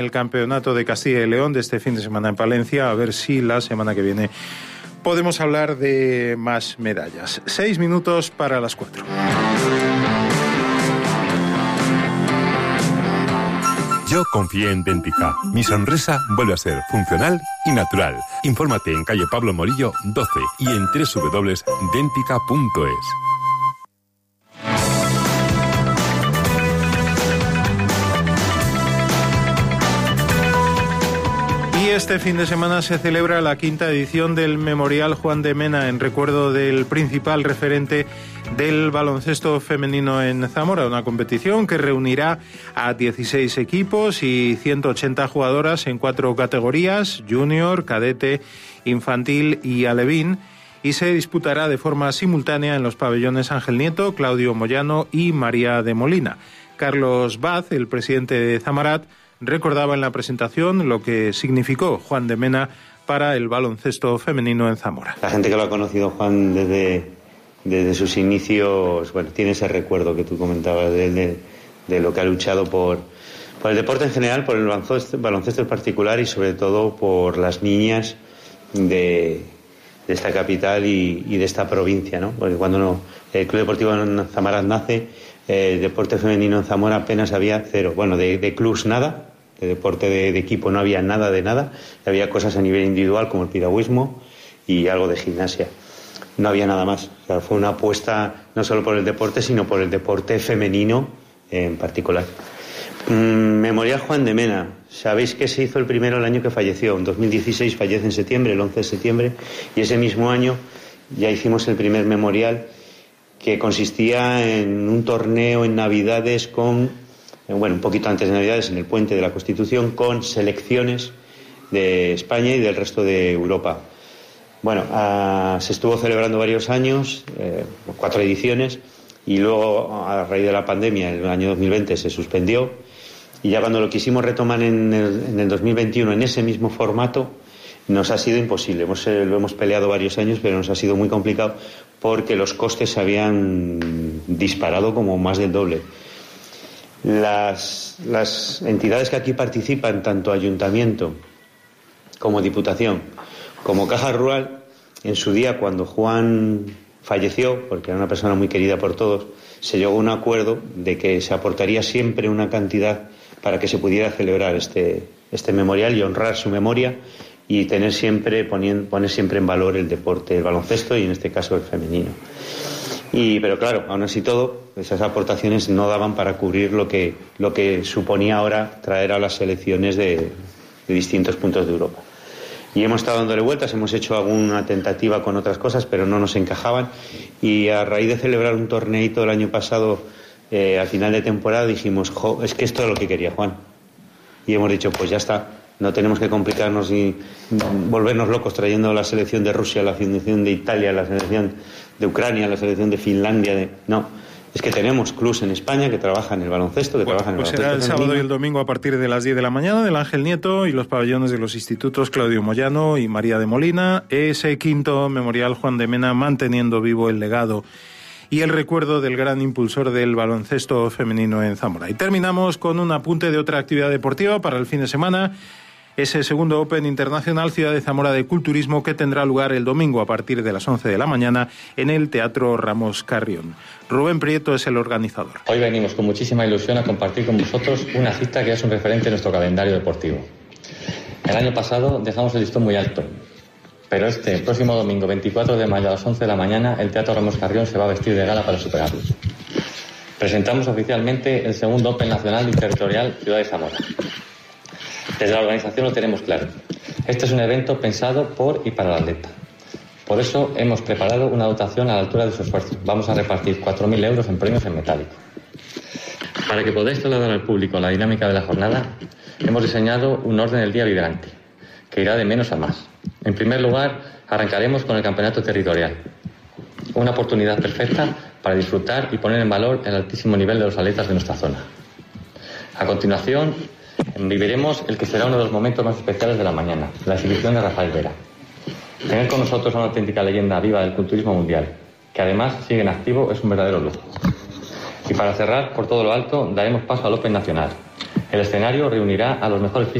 El campeonato de Castilla y León de este fin de semana en Palencia, a ver si la semana que viene podemos hablar de más medallas. 6 minutos para las 4. Yo confié en Dentica. Mi sonrisa vuelve a ser funcional y natural. Infórmate en calle Pablo Morillo 12 y en www.dentica.es. Este fin de semana se celebra la 5ª edición del Memorial Juan de Mena en recuerdo del principal referente del baloncesto femenino en Zamora, una competición que reunirá a 16 equipos y 180 jugadoras en 4 categorías: junior, cadete, infantil y alevín, y se disputará de forma simultánea en los pabellones Ángel Nieto, Claudio Moyano y María de Molina. Carlos Baz, el presidente de Zamarat, recordaba en la presentación lo que significó Juan de Mena para el baloncesto femenino en Zamora. La gente que lo ha conocido, Juan, desde sus inicios, bueno, tiene ese recuerdo que tú comentabas de lo que ha luchado por el deporte en general, por el baloncesto en particular y sobre todo por las niñas de esta capital y de esta provincia, ¿no? Porque cuando el Club Deportivo en Zamarat nace, el deporte femenino en Zamora apenas había 0. Bueno, de clubs nada. De deporte de equipo no había nada de nada, había cosas a nivel individual como el piragüismo y algo de gimnasia. No había nada más. O sea, fue una apuesta no solo por el deporte, sino por el deporte femenino en particular. Memorial Juan de Mena. Sabéis que se hizo el primero el año que falleció. En 2016 fallece en septiembre, el 11 de septiembre, y ese mismo año ya hicimos el primer memorial, que consistía en un torneo en Navidades un poquito antes de Navidades, en el Puente de la Constitución, con selecciones de España y del resto de Europa. Bueno, se estuvo celebrando varios años, 4 ediciones, y luego, a raíz de la pandemia, en el año 2020 se suspendió, y ya cuando lo quisimos retomar en el 2021 en ese mismo formato, nos ha sido imposible. Lo hemos peleado varios años, pero nos ha sido muy complicado porque los costes se habían disparado como más del doble. Las entidades que aquí participan, tanto Ayuntamiento como Diputación, como Caja Rural, en su día, cuando Juan falleció, porque era una persona muy querida por todos, se llegó a un acuerdo de que se aportaría siempre una cantidad para que se pudiera celebrar este memorial y honrar su memoria y poner siempre en valor el deporte, el baloncesto y en este caso el femenino. Pero claro, aún así todo, esas aportaciones no daban para cubrir lo que suponía ahora traer a las selecciones de distintos puntos de Europa. Y hemos estado dándole vueltas, hemos hecho alguna tentativa con otras cosas, pero no nos encajaban. Y a raíz de celebrar un torneito el año pasado, al final de temporada, dijimos, es que esto es lo que quería Juan. Y hemos dicho, pues ya está, no tenemos que complicarnos y volvernos locos trayendo la selección de Rusia, la selección de Italia, la selección de Ucrania, la selección de Finlandia. No, es que tenemos clubs en España que trabajan en el baloncesto, será el sábado y el domingo a partir de las 10 de la mañana del Ángel Nieto y los pabellones de los institutos Claudio Moyano y María de Molina. Ese 5º Memorial Juan de Mena, manteniendo vivo el legado y el recuerdo del gran impulsor del baloncesto femenino en Zamora. Y terminamos con un apunte de otra actividad deportiva para el fin de semana. Ese segundo Open Internacional Ciudad de Zamora de Culturismo, que tendrá lugar el domingo a partir de las 11 de la mañana en el Teatro Ramos Carrión. Rubén Prieto es el organizador. Hoy venimos con muchísima ilusión a compartir con vosotros una cita que es un referente en nuestro calendario deportivo. El año pasado dejamos el listón muy alto, pero este próximo domingo 24 de mayo a las 11 de la mañana el Teatro Ramos Carrión se va a vestir de gala para superarlo. Presentamos oficialmente el segundo Open Nacional Interterritorial Ciudad de Zamora. Desde la organización lo tenemos claro. Este es un evento pensado por y para el atleta. Por eso hemos preparado una dotación a la altura de su esfuerzo. Vamos a repartir 4.000 euros en premios en metálico. Para que podáis trasladar al público la dinámica de la jornada, hemos diseñado un orden del día vibrante, que irá de menos a más. En primer lugar, arrancaremos con el campeonato territorial. Una oportunidad perfecta para disfrutar y poner en valor el altísimo nivel de los atletas de nuestra zona. A continuación, viviremos el que será uno de los momentos más especiales de la mañana, la exhibición de Rafael Vera. Tener con nosotros a una auténtica leyenda viva del culturismo mundial, que además sigue en activo, es un verdadero lujo. Y para cerrar, por todo lo alto, daremos paso al Open Nacional, El escenario reunirá a los mejores